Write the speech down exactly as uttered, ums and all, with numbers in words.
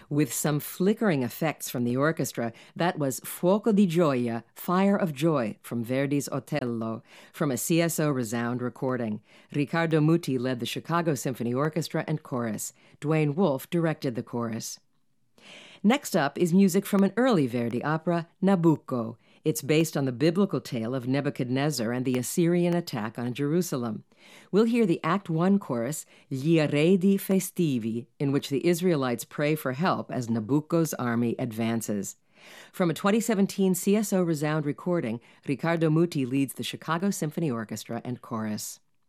With some flickering effects from the orchestra, that was Fuoco di Gioia, Fire of Joy, from Verdi's Otello, from a C S O Resound recording. Riccardo Muti led the Chicago Symphony Orchestra and chorus. Dwayne Wolfe directed the chorus. Next up is music from an early Verdi opera, Nabucco. It's based on the biblical tale of Nebuchadnezzar and the Assyrian attack on Jerusalem. We'll hear the Act One chorus, Gli Eredi Festivi, in which the Israelites pray for help as Nabucco's army advances. From a twenty seventeen C S O Resound recording, Riccardo Muti leads the Chicago Symphony Orchestra and chorus.